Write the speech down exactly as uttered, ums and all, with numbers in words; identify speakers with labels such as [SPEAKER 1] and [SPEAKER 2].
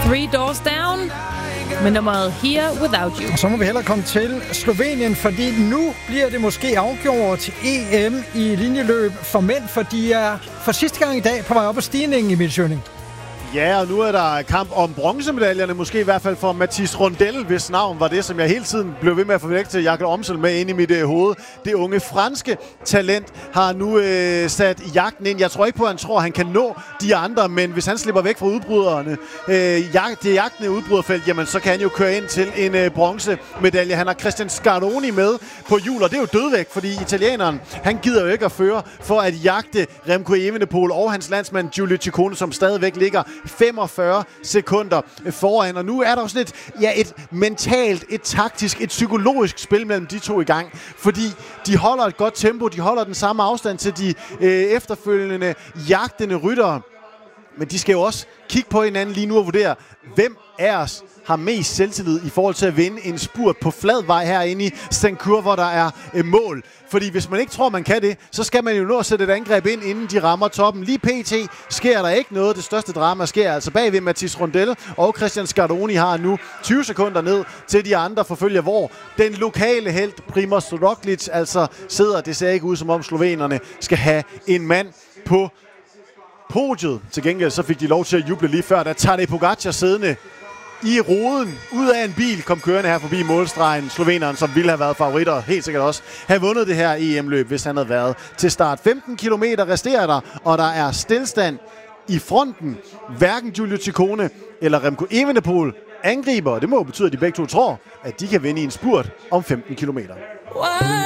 [SPEAKER 1] Three Doors Down med nummeret Here Without You.
[SPEAKER 2] Og så må vi hellere komme til Slovenien, fordi nu bliver det måske afgjort til E M i linjeløb for mænd, for de er for sidste gang i dag på vej op ad stigningen i Midtjylland.
[SPEAKER 3] Ja, og nu er der kamp om bronzemedaljerne, måske i hvert fald for Mathis Rondel, hvis navn var det, som jeg hele tiden blev ved med at forvægte til Jakob Omsel med ind i mit øh, hoved. Det unge franske talent har nu øh, sat jagten ind. Jeg tror ikke på, at han tror, at han kan nå de andre, men hvis han slipper væk fra udbryderne, øh, jag, det jagtende udbryderfelt, jamen så kan han jo køre ind til en øh, bronzemedalje. Han har Christian Scaroni med på hjul, og det er jo dødvægt, fordi italieneren, han gider jo ikke at føre for at jagte Remco Evenepoel og hans landsmand Giulio Ciccone, som stadigvæk ligger femogfyrre sekunder foran, og nu er der jo sådan et, ja, et mentalt, et taktisk, et psykologisk spil mellem de to i gang, fordi de holder et godt tempo, de holder den samme afstand til de øh, efterfølgende jagtende ryttere, men de skal jo også kigge på hinanden lige nu og vurdere, hvem af os har mest selvtillid i forhold til at vinde en spurt på flad vej herinde i Stenkur, hvor der er øh, mål. Fordi hvis man ikke tror, man kan det, så skal man jo nå at sætte et angreb ind, inden de rammer toppen. Lige pt. Sker der ikke noget. Det største drama sker altså bagved Mathis Rondel, og Christian Scaroni har nu tyve sekunder ned til de andre forfølger, hvor den lokale helt Primož Roglič altså sidder. Det ser ikke ud, som om slovenerne skal have en mand på podiet. Til gengæld så fik de lov til at juble lige før, da Tadej Pogačar siddende i roden ud af en bil kom kørende her forbi målstregen. Sloveneren, som ville have været favoritter, helt sikkert også have vundet det her E M-løb, hvis han havde været til start. femten kilometer resterer der, og der er stillstand i fronten. Hverken Giulio Ciccone eller Remco Evenepoel angriber, og det må jo betyde, at de begge to tror, at de kan vinde i en spurt om femten kilometer.